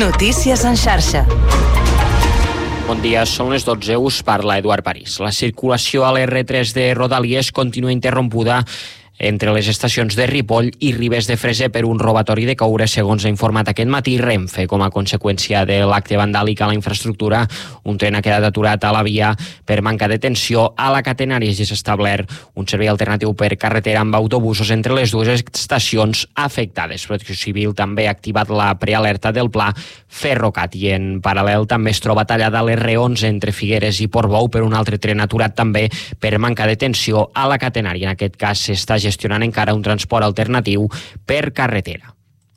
Notícies en xarxa. Bon dia, són les 12, us parla Eduard París. La circulació a l'R3 de Rodalies continua interrompuda entre les estacions de Ripoll i Ribes de Freser per un robatori de coure, segons ha informat aquest matí Renfe. Com a conseqüència de l'acte vandàlic a la infraestructura, un tren ha quedat aturat a la via per manca de tensió a la catenària i s'ha establert un servei alternatiu per carretera amb autobusos entre les dues estacions afectades. Protecció Civil també ha activat la prealerta del pla Ferrocat i en paral·lel també es troba tallada l'R11 entre Figueres i Portbou per un altre tren aturat també per manca de tensió a la catenària. En aquest cas s'està gestionant encara un transport alternatiu per carretera.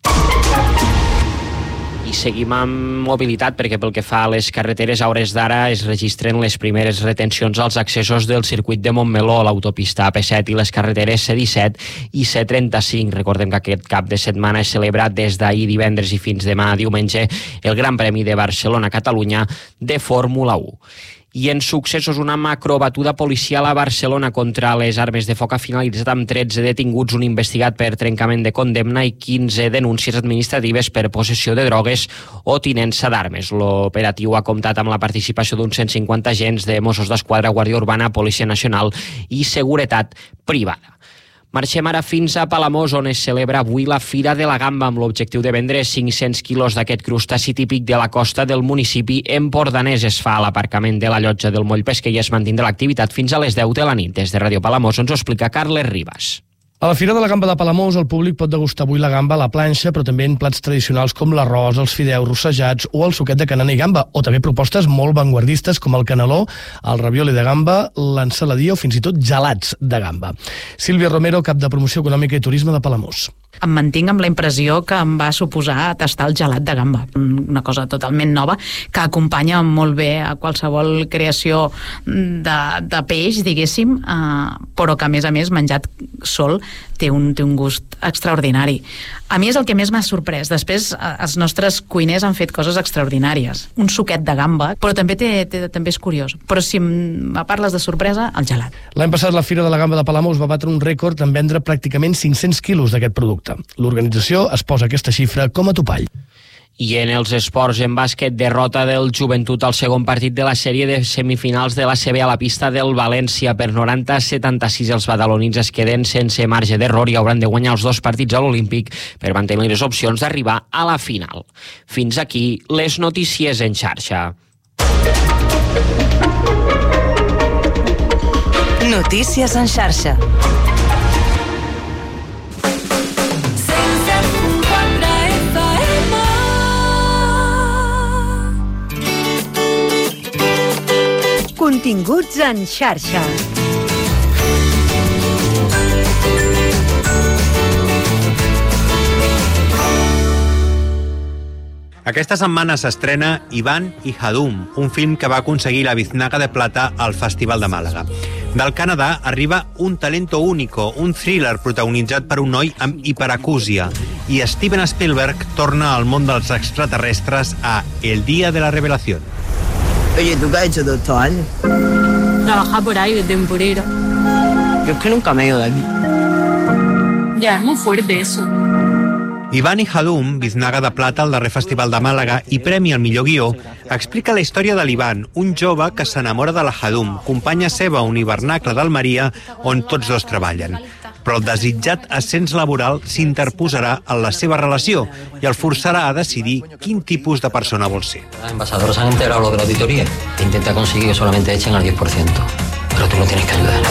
I seguim amb mobilitat perquè pel que fa a les carreteres a hores d'ara es registren les primeres retencions als accessos del circuit de Montmeló, l'autopista AP7 i les carreteres C17 i C35. Recordem que aquest cap de setmana es celebra des d'ahir divendres i fins demà diumenge el Gran Premi de Barcelona-Catalunya de Fórmula 1. I en successos, una macrobatuda policial a Barcelona contra les armes de foc ha finalitzat amb 13 detinguts, un investigat per trencament de condemna i 15 denúncies administratives per possessió de drogues o tinença d'armes. L'operatiu ha comptat amb la participació d'uns 150 agents de Mossos d'Esquadra, Guàrdia Urbana, Policia Nacional i Seguretat Privada. Marxem ara fins a Palamós, on es celebra avui la Fira de la Gamba amb l'objectiu de vendre 500 quilos d'aquest crustaci típic de la costa del municipi empordanès. Es fa a l'aparcament de la llotja del Moll Pesquer i es mantindrà l'activitat fins a les 10 de la nit. Des de Ràdio Palamós ens ho explica Carles Ribas. A la Fira de la Gamba de Palamós el públic pot degustar avui la gamba a la planxa, però també en plats tradicionals com l'arròs, els fideus rossejats o el suquet de canana i gamba, o també propostes molt vanguardistes com el caneló, el ravioli de gamba, l'ensaladia o fins i tot gelats de gamba. Sílvia Romero, cap de Promoció Econòmica i Turisme de Palamós. Em mantinc amb la impressió que em va suposar tastar el gelat de gamba, una cosa totalment nova que acompanya molt bé a qualsevol creació de peix, diguéssim, però que a més menjat sol té un gust extraordinari. A mi és el que més m'ha sorprès. Després els nostres cuiners han fet coses extraordinàries. Un suquet de gamba, però també és curiós. Però si me parles de sorpresa, el gelat. L'any passat la Fira de la Gamba de Palamós va batre un rècord en vendre pràcticament 500 quilos d'aquest producte. L'organització es posa aquesta xifra com a topall. I en els esports, en bàsquet, derrota del Joventut al segon partit de la sèrie de semifinals de l'ACB a la pista del València per 90-76. Els badalonins es queden sense marge d'error i hauran de guanyar els dos partits a l'Olímpic per mantenir les opcions d'arribar a la final. Fins aquí les notícies en xarxa. Notícies en xarxa. Continguts en xarxa. Aquesta setmana s'estrena Iván y Hadum, un film que va aconseguir la Biznaga de Plata al Festival de Màlaga. Del Canadà arriba Un talento único, un thriller protagonitzat per un noi amb hiperacúsia. I Steven Spielberg torna al món dels extraterrestres a El día de la revelación. Oye, ¿tú qué has hecho todos estos años? Trabajar por ahí de temporero. Yo es que nunca me he ido de aquí. Ya, es muy fuerte eso. Iván y Hadum, Biznaga de Plata al darrer Festival de Màlaga i premi al millor guió, explica la història de l'Ivan, un jove que s'enamora de la Hadum, companya seva a un hivernacle d'Almeria on tots dos treballen. Però el desitjat ascens laboral s'interposarà en la seva relació i el forçarà a decidir quin tipus de persona vol ser. Los envasadores han enterado lo de la auditoría e intenta conseguir que solamente echen al 10%. Pero tú no tienes que ayudar.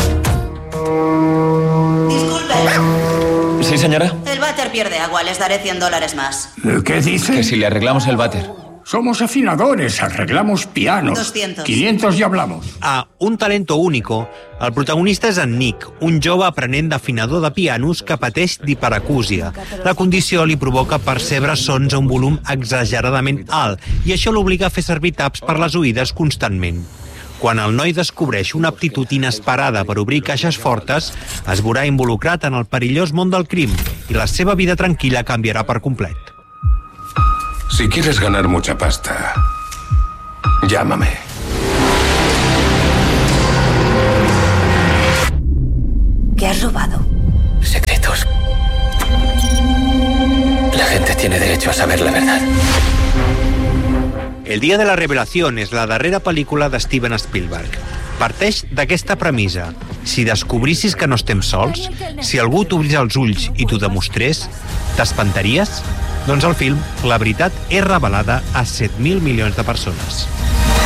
Disculpe. Sí, señora. El váter pierde agua, les daré $100 más. ¿Qué dice? Que si le arreglamos el váter. Somos afinadores, arreglamos pianos. 200. 500 y hablamos. A Un talento único, el protagonista és en Nick, un jove aprenent d'afinador de pianos que pateix d'hiperacúsia. La condició li provoca percebre sons a un volum exageradament alt i això l'obliga a fer servir taps per les oïdes constantment. Quan el noi descobreix una aptitud inesperada per obrir caixes fortes, es veurà involucrat en el perillós món del crim i la seva vida tranquil·la canviarà per complet. Si quieres ganar mucha pasta, llámame. ¿Qué has robado? Secretos. La gente tiene derecho a saber la verdad. El dia de la revelació és la darrera pel·lícula de Steven Spielberg. Parteix d'aquesta premissa. Si descobrissis que no estem sols, si algú t'obrís els ulls i t'ho demostrés, t'espantaries? Doncs al film, la veritat és revelada a 7.000 milions de persones.